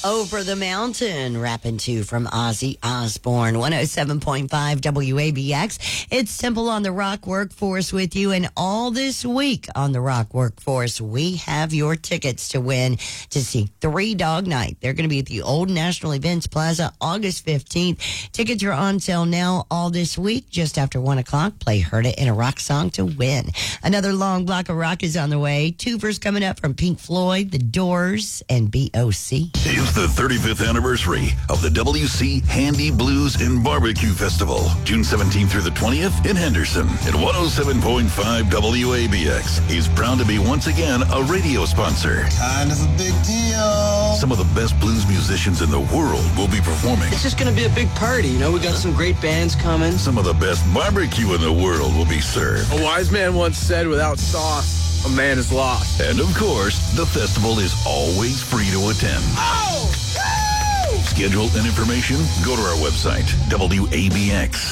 Over the Mountain, rapping to from Ozzy Osbourne, 107.5 WABX. It's Temple on the Rock Workforce with you. And all this week on the Rock Workforce, we have your tickets to win to see Three Dog Night. They're going to be at the Old National Events Plaza August 15th. Tickets are on sale now all this week. Just after 1 o'clock, play Heard It in a Rock Song to win. Another long block of rock is on the way. Tubers coming up from Pink Floyd, The Doors, and B.O.C. It's the 35th anniversary of the WC Handy Blues and Barbecue Festival, June 17th through the 20th in Henderson. At 107.5 WABX is proud to be once again a radio sponsor. Kind of a big deal. Some of the best blues musicians in the world will be performing. It's just going to be a big party, you know? We got some great bands coming. Some of the best barbecue in the world will be served. A wise man once said, without sauce, a man is lost. And of course, the festival is always free to attend. Oh! Schedule and information, go to our website, WABX.